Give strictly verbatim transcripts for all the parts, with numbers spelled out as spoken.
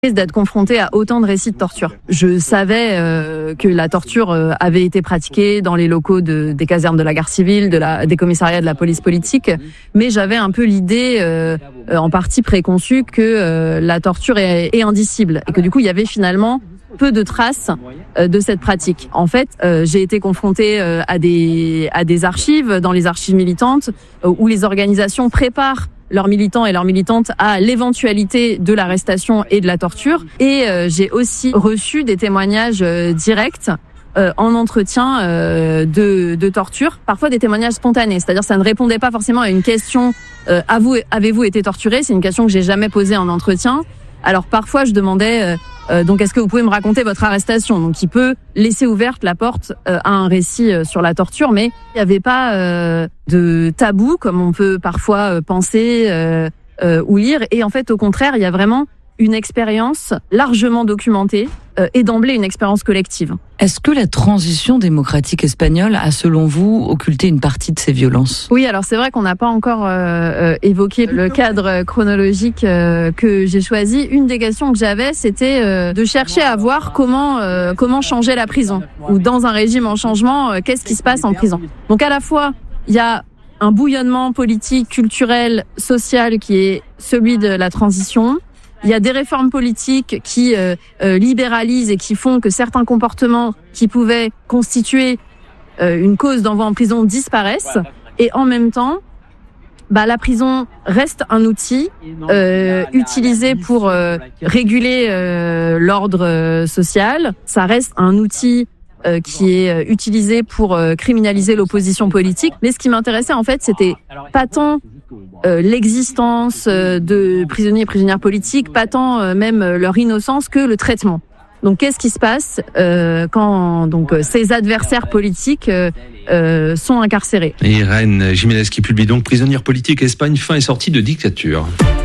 d'être confronté à autant de récits de torture. Je savais euh, que la torture euh, avait été pratiquée dans les locaux de, des casernes de la garde civile, de la, des commissariats de la police politique, mais j'avais un peu l'idée euh, en partie préconçue que euh, la torture est, est indicible et que du coup il y avait finalement peu de traces euh, de cette pratique. En fait, euh, j'ai été confrontée euh, à des à des archives dans les archives militantes euh, où les organisations préparent leurs militants et leurs militantes à l'éventualité de l'arrestation et de la torture. Et euh, j'ai aussi reçu des témoignages euh, directs euh, en entretien euh, de, de torture, parfois des témoignages spontanés, c'est-à-dire ça ne répondait pas forcément à une question euh, « Avez-vous, avez-vous été torturé ?» C'est une question que j'ai jamais posée en entretien. Alors parfois je demandais euh, euh, donc est-ce que vous pouvez me raconter votre arrestation ? Donc il peut laisser ouverte la porte euh, à un récit euh, sur la torture, mais il n'y avait pas euh, de tabou comme on peut parfois euh, penser euh, euh, ou lire. Et en fait au contraire il y a vraiment une expérience largement documentée euh, et d'emblée une expérience collective. Est-ce que la transition démocratique espagnole a, selon vous, occulté une partie de ces violences ? Oui, alors c'est vrai qu'on n'a pas encore euh, euh, évoqué le cadre chronologique euh, que j'ai choisi. Une des questions que j'avais, c'était euh, de chercher à voir comment euh, comment changer la prison, ou dans un régime en changement, euh, qu'est-ce qui se passe en prison. Donc à la fois, il y a un bouillonnement politique, culturel, social qui est celui de la transition. Il y a des réformes politiques qui euh, euh, libéralisent et qui font que certains comportements qui pouvaient constituer euh, une cause d'envoi en prison disparaissent. Et en même temps, bah, la prison reste un outil euh, utilisé pour euh, réguler euh, l'ordre euh, social. Ça reste un outil Euh, qui est euh, utilisé pour euh, criminaliser l'opposition politique. Mais ce qui m'intéressait, en fait, c'était pas tant euh, l'existence euh, de prisonniers et prisonnières politiques, pas tant euh, même euh, leur innocence que le traitement. Donc, qu'est-ce qui se passe euh, quand donc euh, ces adversaires politiques euh, euh, sont incarcérés ? Et Irène Jiménez qui publie donc Prisonnières politiques, Espagne, fin et sortie de dictature.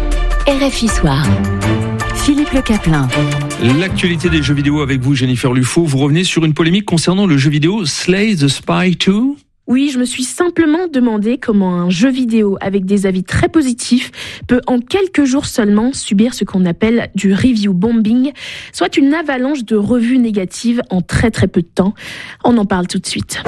R F I Soir. Philippe Le Caplin. L'actualité des jeux vidéo avec vous, Jennifer Lufo. Vous revenez sur une polémique concernant le jeu vidéo Slay the Spire deux. Oui, je me suis simplement demandé comment un jeu vidéo avec des avis très positifs peut en quelques jours seulement subir ce qu'on appelle du review bombing, soit une avalanche de revues négatives en très très peu de temps. On en parle tout de suite.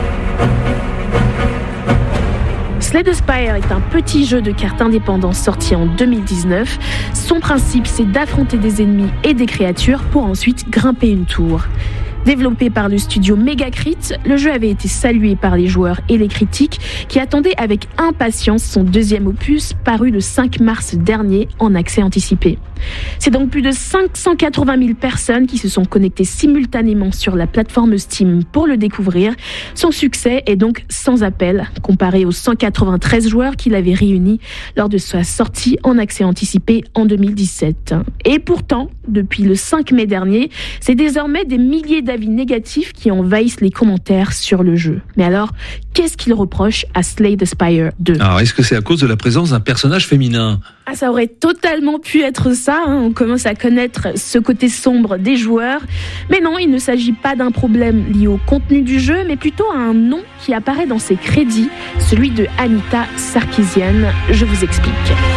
Slay the Spire est un petit jeu de cartes indépendant sorti en deux mille dix-neuf. Son principe, c'est d'affronter des ennemis et des créatures pour ensuite grimper une tour. Développé par le studio Megacrit, le jeu avait été salué par les joueurs et les critiques qui attendaient avec impatience son deuxième opus paru le cinq mars dernier en accès anticipé. C'est donc plus de cinq cent quatre-vingt mille personnes qui se sont connectées simultanément sur la plateforme Steam pour le découvrir. Son succès est donc sans appel comparé aux cent quatre-vingt-treize joueurs qu'il avait réunis lors de sa sortie en accès anticipé en deux mille dix-sept. Et pourtant, depuis le cinq mai dernier, c'est désormais des milliers d'avis négatifs qui envahissent les commentaires sur le jeu. Mais alors, qu'est-ce qu'il reproche à Slay the Spire deux ? Alors, est-ce que c'est à cause de la présence d'un personnage féminin ? Ah, ça aurait totalement pu être ça, hein. On commence à connaître ce côté sombre des joueurs. Mais non, il ne s'agit pas d'un problème lié au contenu du jeu, mais plutôt à un nom qui apparaît dans ses crédits, celui de Anita Sarkeesian. Je vous explique.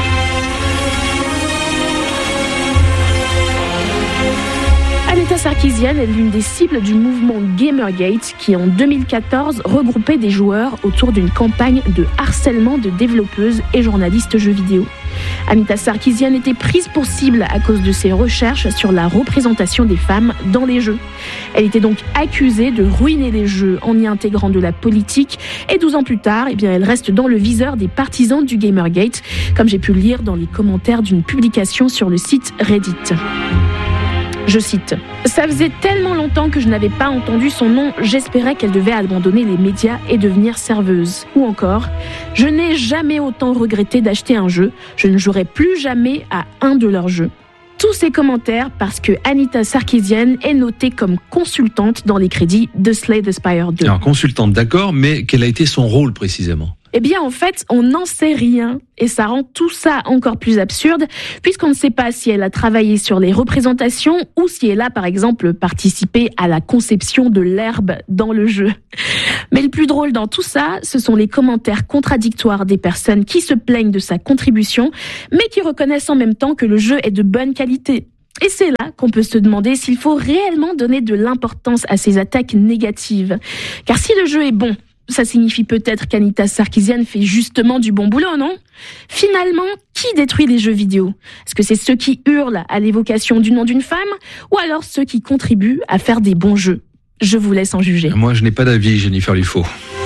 Anita Sarkeesian est l'une des cibles du mouvement Gamergate qui, en deux mille quatorze, regroupait des joueurs autour d'une campagne de harcèlement de développeuses et journalistes jeux vidéo. Anita Sarkeesian était prise pour cible à cause de ses recherches sur la représentation des femmes dans les jeux. Elle était donc accusée de ruiner les jeux en y intégrant de la politique et douze ans plus tard, eh bien, elle reste dans le viseur des partisans du Gamergate, comme j'ai pu le lire dans les commentaires d'une publication sur le site Reddit. Je cite « Ça faisait tellement longtemps que je n'avais pas entendu son nom, j'espérais qu'elle devait abandonner les médias et devenir serveuse. » Ou encore « Je n'ai jamais autant regretté d'acheter un jeu, je ne jouerai plus jamais à un de leurs jeux. » Tous ces commentaires parce que Anita Sarkeesian est notée comme consultante dans les crédits de Slay the Spire deux. Alors consultante, d'accord, mais quel a été son rôle précisément ? Eh bien, en fait, on n'en sait rien. Et ça rend tout ça encore plus absurde, puisqu'on ne sait pas si elle a travaillé sur les représentations ou si elle a, par exemple, participé à la conception de l'herbe dans le jeu. Mais le plus drôle dans tout ça, ce sont les commentaires contradictoires des personnes qui se plaignent de sa contribution, mais qui reconnaissent en même temps que le jeu est de bonne qualité. Et c'est là qu'on peut se demander s'il faut réellement donner de l'importance à ces attaques négatives. Car si le jeu est bon, ça signifie peut-être qu'Anita Sarkeesian fait justement du bon boulot, non ? Finalement, qui détruit les jeux vidéo ? Est-ce que c'est ceux qui hurlent à l'évocation du nom d'une femme, ou alors ceux qui contribuent à faire des bons jeux ? Je vous laisse en juger. Moi, je n'ai pas d'avis, Jennifer Lufo.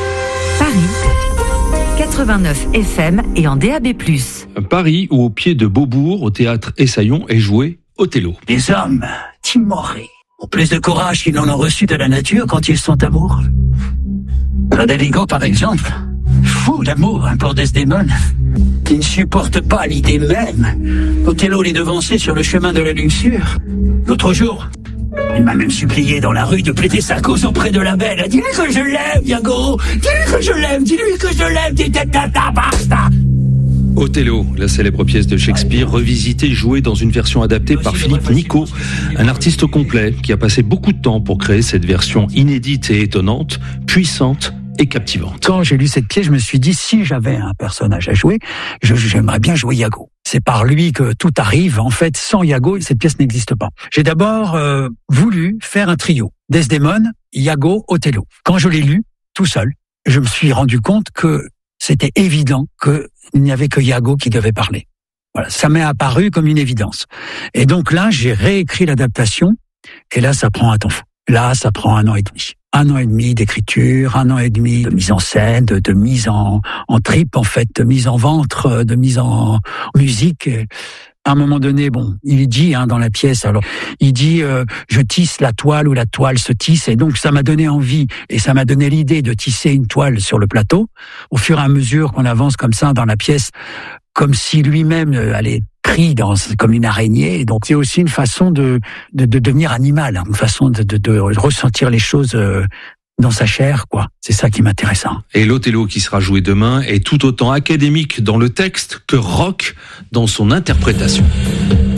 Paris, quatre-vingt-neuf F M et en D A B plus. Paris, où au pied de Beaubourg, au théâtre Essaillon, est joué Othello. Les hommes, timorés, ont plus de courage qu'ils n'en ont reçu de la nature quand ils sont amoureux. Roderigo, par exemple, fou d'amour hein, pour Desdémone, qui ne supporte pas l'idée même qu'Othello l'ait devancé sur le chemin de la luxure. L'autre jour, il m'a même supplié dans la rue de plaider sa cause auprès de la belle. Dis-lui que je l'aime, Iago. Dis-lui que je l'aime, dis-lui que je l'aime, dis-lui basta. Othello, la célèbre pièce de Shakespeare, revisitée, jouée dans une version adaptée par Philippe Nicot, un artiste complet qui a passé beaucoup de temps pour créer cette version inédite et étonnante, puissante et captivante. Quand j'ai lu cette pièce, je me suis dit, si j'avais un personnage à jouer, je, j'aimerais bien jouer Iago. C'est par lui que tout arrive. En fait, sans Iago, cette pièce n'existe pas. J'ai d'abord euh, voulu faire un trio. Desdémone, Iago, Othello. Quand je l'ai lu, tout seul, je me suis rendu compte que c'était évident qu'il n'y avait que Iago qui devait parler. Voilà, ça m'est apparu comme une évidence. Et donc là, j'ai réécrit l'adaptation, et là, ça prend un temps fou. Là, ça prend un an et demi. Un an et demi d'écriture, un an et demi de mise en scène, de, de mise en, en trip, en fait, de mise en ventre, de mise en musique. À un moment donné, bon, il dit hein, dans la pièce, alors il dit euh, je tisse la toile ou la toile se tisse, et donc ça m'a donné envie et ça m'a donné l'idée de tisser une toile sur le plateau. Au fur et à mesure qu'on avance comme ça dans la pièce, comme si lui-même allait pris dans comme une araignée. Et donc c'est aussi une façon de de, de devenir animal, hein, une façon de, de, de ressentir les choses. Euh, dans sa chair, quoi. C'est ça qui m'intéresse. Et l'Othello qui sera joué demain est tout autant académique dans le texte que rock dans son interprétation.